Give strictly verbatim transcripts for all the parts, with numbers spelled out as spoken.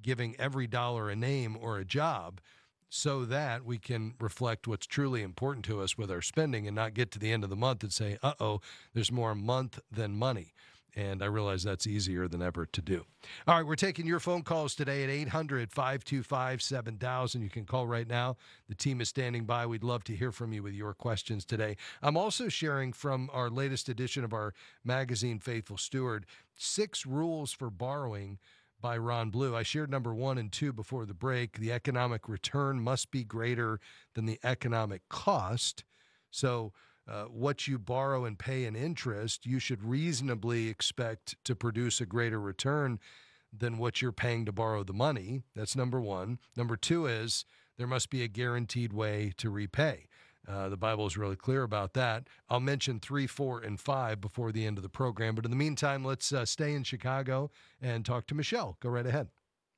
giving every dollar a name or a job so that we can reflect what's truly important to us with our spending and not get to the end of the month and say, uh-oh, there's more month than money. And I realize that's easier than ever to do. All right, we're taking your phone calls today at eight hundred, five two five, seven thousand. You can call right now. The team is standing by. We'd love to hear from you with your questions today. I'm also sharing from our latest edition of our magazine, Faithful Steward, Six Rules for Borrowing by Ron Blue. I shared number one and two before the break. The economic return must be greater than the economic cost. So Uh, what you borrow and pay in interest, you should reasonably expect to produce a greater return than what you're paying to borrow the money. That's number one. Number two is there must be a guaranteed way to repay. Uh, the Bible is really clear about that. I'll mention three, four, and five before the end of the program. But in the meantime, let's uh, stay in Chicago and talk to Michelle. Go right ahead.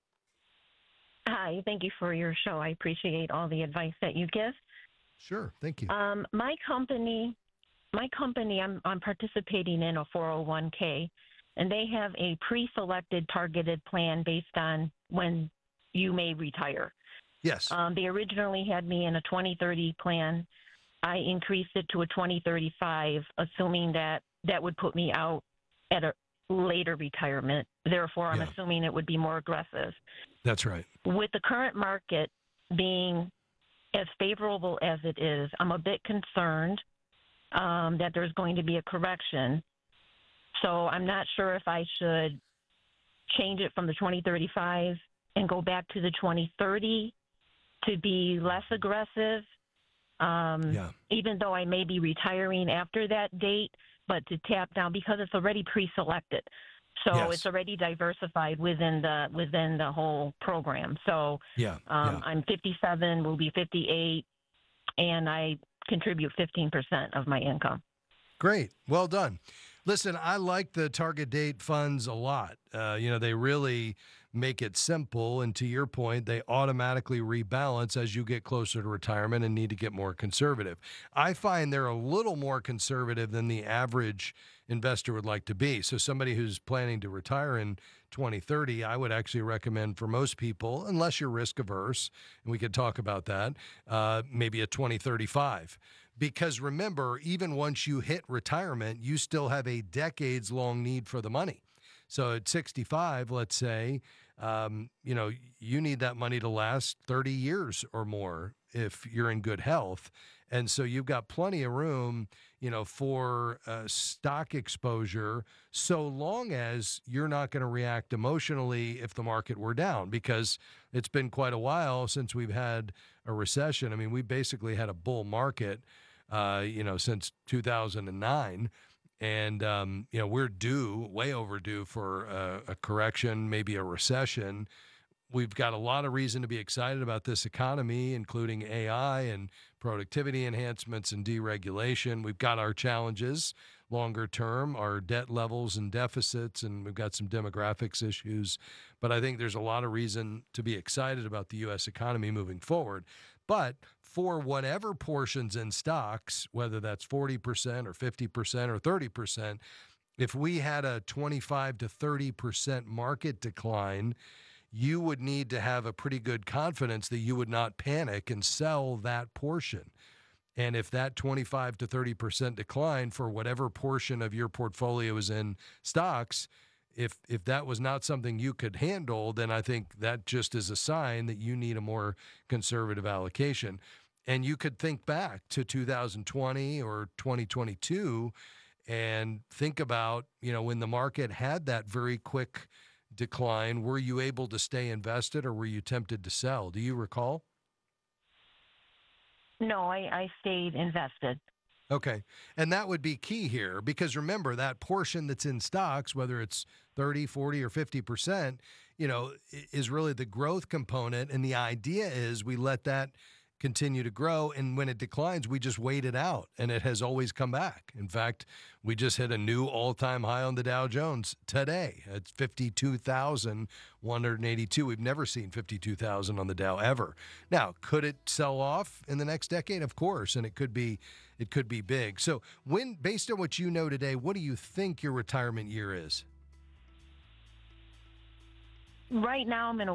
Hi, thank you for your show. I appreciate all the advice that you give. Sure, thank you. Um, my company, my company, I'm I'm participating in a four oh one k, and they have a pre-selected targeted plan based on when you may retire. Yes. Um, they originally had me in a twenty thirty plan. I increased it to a twenty thirty-five, assuming that that would put me out at a later retirement. Therefore, I'm Yeah. assuming it would be more aggressive. That's right. With the current market being as favorable as it is, I'm a bit concerned um, that there's going to be a correction. So I'm not sure if I should change it from the twenty thirty-five and go back to the twenty thirty to be less aggressive, um, Yeah. even though I may be retiring after that date, but to tap down because it's already pre-selected. So Yes. it's already diversified within the within the whole program. So Yeah. um, yeah. I'm fifty-seven, will be fifty-eight, and I contribute fifteen percent of my income. Great. Well done. Listen, I like the target date funds a lot. Uh, you know, they really make it simple. And to your point, they automatically rebalance as you get closer to retirement and need to get more conservative. I find they're a little more conservative than the average investor would like to be. So somebody who's planning to retire in twenty thirty, I would actually recommend for most people, unless you're risk averse, and we could talk about that, uh, maybe a twenty thirty-five. Because remember, even once you hit retirement, you still have a decades long need for the money. So at sixty-five, let's say, um, you know, you need that money to last thirty years or more if you're in good health. And so you've got plenty of room, you know, for uh, stock exposure, so long as you're not going to react emotionally if the market were down, because it's been quite a while since we've had a recession. I mean, we basically had a bull market, uh, you know, since two thousand nine. And, um, you know, we're due, way overdue for a, a correction, maybe a recession. We've got a lot of reason to be excited about this economy, including A I and productivity enhancements and deregulation. We've got our challenges longer term, our debt levels and deficits, and we've got some demographics issues. But I think there's a lot of reason to be excited about the U S economy moving forward. But for whatever portions in stocks, whether that's forty percent or fifty percent or thirty percent, if we had a twenty-five to thirty percent market decline, you would need to have a pretty good confidence that you would not panic and sell that portion. And if that twenty-five to thirty percent decline for whatever portion of your portfolio is in stocks, if if that was not something you could handle, then I think that just is a sign that you need a more conservative allocation. And you could think back to two thousand twenty or twenty twenty-two and think about, you know, when the market had that very quick decline, were you able to stay invested or were you tempted to sell? Do you recall? No, I, I stayed invested. Okay. And that would be key here because remember that portion that's in stocks, whether it's thirty, forty, or fifty percent, you know, is really the growth component. And the idea is we let that continue to grow. And when it declines, we just wait it out and it has always come back. In fact, we just hit a new all-time high on the Dow Jones today. It's fifty-two thousand one hundred eighty-two. We've never seen fifty-two thousand on the Dow ever. Now, could it sell off in the next decade? Of course. And it could be It could be big. So when, based on what you know today, what do you think your retirement year is? Right now, I'm in a